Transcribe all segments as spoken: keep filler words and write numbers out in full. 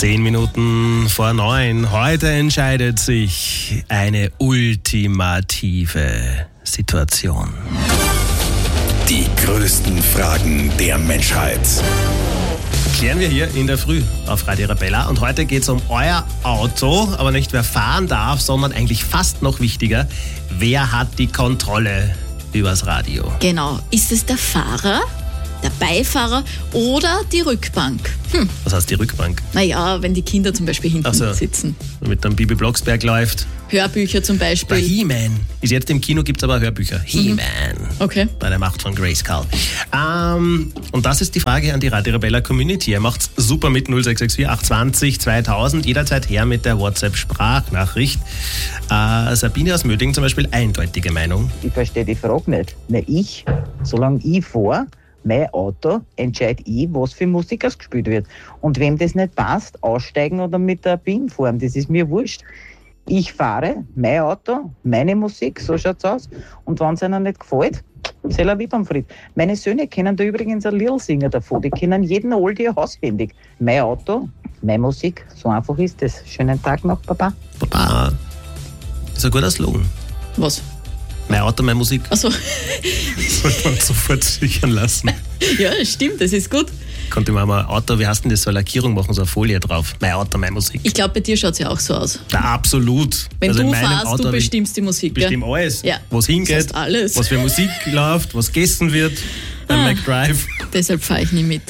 Zehn Minuten vor neun. Heute entscheidet sich eine ultimative Situation. Die größten Fragen der Menschheit. Klären wir hier in der Früh auf Radio Arabella. Und heute geht es um euer Auto, aber nicht wer fahren darf, sondern eigentlich fast noch wichtiger, wer hat die Kontrolle übers Radio? Genau. Ist es der Fahrer, der Beifahrer oder die Rückbank? Hm. Was heißt die Rückbank? Naja, wenn die Kinder zum Beispiel hinten Ach so. sitzen. Mit dem Bibi Blocksberg läuft. Hörbücher zum Bei Beispiel. He-Man. Ist jetzt im Kino, gibt es aber Hörbücher. He-Man. Okay. Bei der Macht von Grayskull. Ähm, und das ist die Frage an die Radio Arabella Community. Ihr macht's super mit null sechs sechs vier acht zwei null zweitausend. Jederzeit her mit der WhatsApp-Sprachnachricht. Äh, Sabine aus Mödling zum Beispiel, eindeutige Meinung. Ich verstehe die Frage nicht. Na, ich, solange ich fahre, mein Auto, entscheide ich, was für Musik ausgespielt wird. Und wem das nicht passt, aussteigen oder mit der B I M fahren, das ist mir wurscht. Ich fahre, mein Auto, meine Musik, so schaut's aus. Und wenn es ihnen nicht gefällt, soll er lieb am Fried. Meine Söhne kennen da übrigens ein Lied singen davon. Die kennen jeden Oldie auswendig. Mein Auto, meine Musik, so einfach ist das. Schönen Tag noch, Papa. Papa. Ist ein guter Slogan. Was? Mein Auto, meine Musik. Achso. Sollte man sofort sichern lassen. Ja, stimmt, das ist gut. Konnte man mal Auto, wie heißt denn das, so eine Lackierung machen, so eine Folie drauf. Mein Auto, meine Musik. Ich glaube, bei dir schaut es ja auch so aus. Ja, absolut. Wenn also in du meinem fahrst, Auto du hab ich bestimmst die Musik, gell? Bestimm alles, Ja. wo es Das hingeht, heißt alles. was für Musik läuft, was gegessen wird beim Ah. McDrive. Deshalb fahre ich nie mit.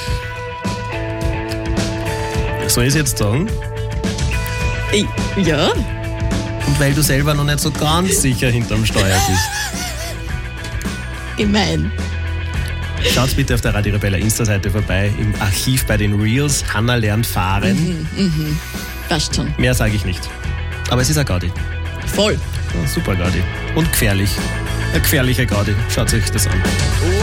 Soll ich es jetzt sagen? Ich, ja? Und weil du selber noch nicht so ganz sicher hinterm Steuer bist. Gemein. Schaut bitte auf der Radio Arabella Insta-Seite vorbei, im Archiv bei den Reels. Hanna lernt fahren. Mhm, passt schon. Mehr sage ich nicht. Aber es ist ein Gaudi. Voll. Ein super Gaudi. Und gefährlich. Ein gefährlicher Gaudi. Schaut euch das an.